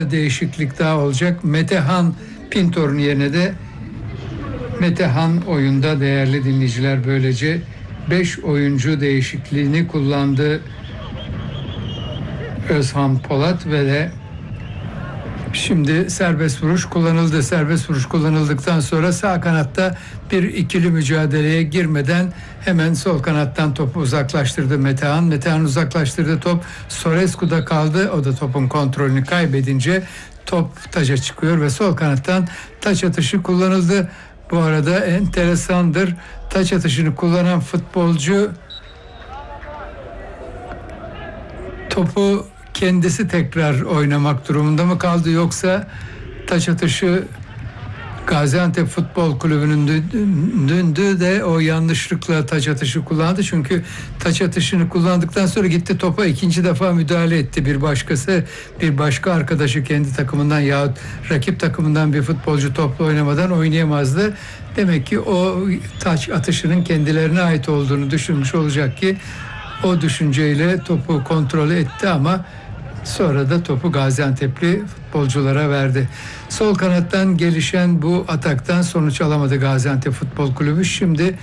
değişiklik daha olacak. Metehan Pintor'un yerine de Metehan oyunda değerli dinleyiciler. Böylece 5 oyuncu değişikliğini kullandı Özhan Polat ve de şimdi serbest vuruş kullanıldı. Serbest vuruş kullanıldıktan sonra sağ kanatta bir ikili mücadeleye girmeden hemen sol kanattan topu uzaklaştırdı Metehan. Metehan uzaklaştırdı, top Sorescu'da kaldı. O da topun kontrolünü kaybedince top taca çıkıyor ve sol kanattan taç atışı kullanıldı. Bu arada enteresandır. Taç atışını kullanan futbolcu topu kendisi tekrar oynamak durumunda mı kaldı, yoksa taç atışı Gaziantep Futbol Kulübü'nün döndü de o yanlışlıkla taç atışı kullandı. Çünkü taç atışını kullandıktan sonra gitti topa ikinci defa müdahale etti. Bir başka arkadaşı kendi takımından yahut rakip takımından bir futbolcu topla oynamadan oynayamazdı. Demek ki o taç atışının kendilerine ait olduğunu düşünmüş olacak ki o düşünceyle topu kontrol etti ama sonra da topu Gaziantep'li futbolculara verdi. Sol kanattan gelişen bu ataktan sonuç alamadı Gaziantep Futbol Kulübü. Şimdi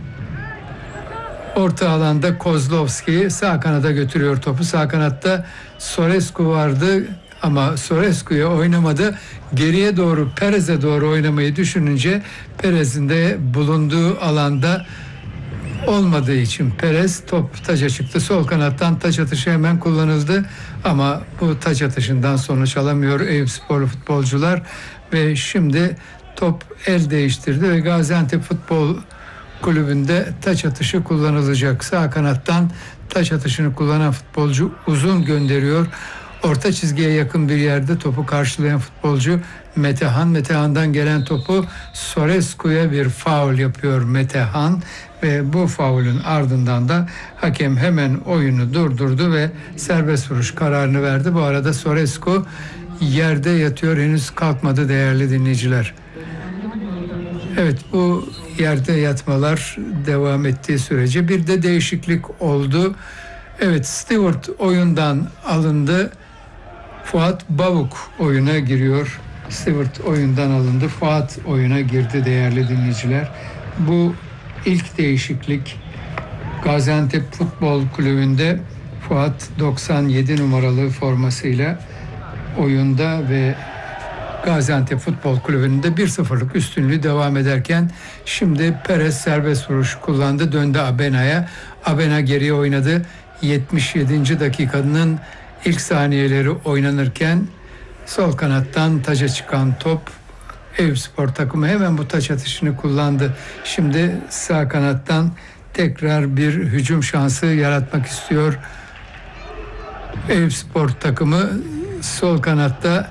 orta alanda Kozlovski sağ kanada götürüyor topu. Sağ kanatta Sorescu vardı ama Sorescu'ya oynamadı. Geriye doğru Perez'e doğru oynamayı düşününce Perez'in de bulunduğu alanda olmadığı için Perez top taca çıktı. Sol kanattan taç atışı hemen kullanıldı ama bu taç atışından sonuç alamıyor Eyüpsporlu futbolcular ve şimdi top el değiştirdi ve Gaziantep Futbol Kulübü'nde taç atışı kullanılacak. Sağ kanattan taç atışını kullanan futbolcu uzun gönderiyor. Orta çizgiye yakın bir yerde topu karşılayan futbolcu Metehan. Metehan'dan gelen topu Sorescu'ya bir faul yapıyor Metehan ve bu faulün ardından da hakem hemen oyunu durdurdu ve serbest vuruş kararını verdi. Bu arada Sorescu yerde yatıyor, henüz kalkmadı değerli dinleyiciler. Evet, bu yerde yatmalar devam ettiği sürece bir de değişiklik oldu. Evet, Stewart oyundan alındı. Fuat Bavuk oyuna giriyor. Stewart oyundan alındı. Fuat oyuna girdi değerli dinleyiciler. Bu ilk değişiklik. Gaziantep Futbol Kulübü'nde Fuat 97 numaralı formasıyla oyunda ve Gaziantep Futbol Kulübü'nde 1-0'lık üstünlüğü devam ederken şimdi Perez serbest vuruş kullandı. Döndü Abena'ya. Abena geriye oynadı. 77. dakikanın ilk saniyeleri oynanırken sol kanattan taca çıkan top Eyüpspor takımı hemen bu taç atışını kullandı. Şimdi sağ kanattan tekrar bir hücum şansı yaratmak istiyor Eyüpspor takımı. Sol kanatta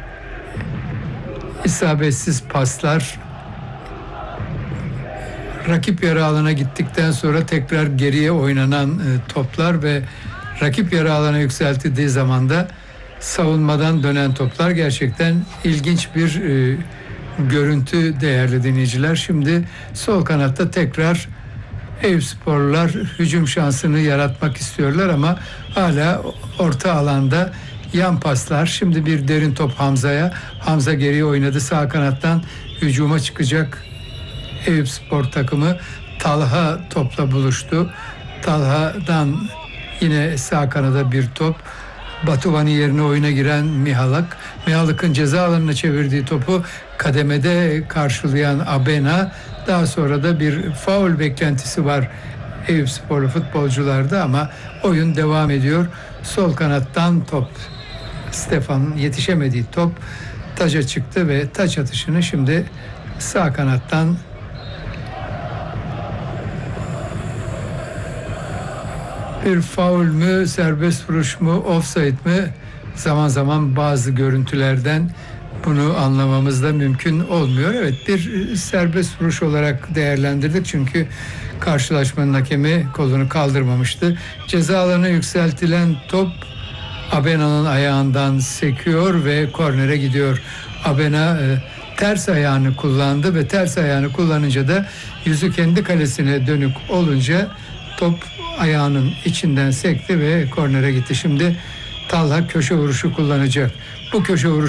isabetsiz paslar, rakip yarı alana gittikten sonra tekrar geriye oynanan toplar ve rakip yarı alana yükseltildiği zaman da savunmadan dönen toplar, gerçekten ilginç bir görüntü değerli dinleyiciler. Şimdi sol kanatta tekrar Eyüpsporlular hücum şansını yaratmak istiyorlar ama hala orta alanda yan paslar. Şimdi bir derin top Hamza'ya. Hamza geriye oynadı. Sağ kanattan hücuma çıkacak Eyüpspor takımı. Talha topla buluştu. Talha'dan yine sağ kanada bir top. Batuvani yerine oyuna giren Mihalak. Mihalak'ın ceza alanına çevirdiği topu kademede karşılayan Abena. Daha sonra da bir faul beklentisi var Eyüpsporlu futbolcularda ama oyun devam ediyor. Sol kanattan top, Stefan'ın yetişemediği top taca çıktı ve taç atışını şimdi sağ kanattan bir faul mü, serbest vuruş mu, offside mi? Zaman zaman bazı görüntülerden bunu anlamamız da mümkün olmuyor. Evet, bir serbest vuruş olarak değerlendirdik çünkü karşılaşmanın hakemi kolunu kaldırmamıştı. Ceza alanına yükseltilen top Abena'nın ayağından sekiyor ve kornere gidiyor. Abena ters ayağını kullandı ve ters ayağını kullanınca da yüzü kendi kalesine dönük olunca top ayağının içinden sekti ve kornere gitti. Şimdi Talha köşe vuruşu kullanacak. Bu köşe vuruşu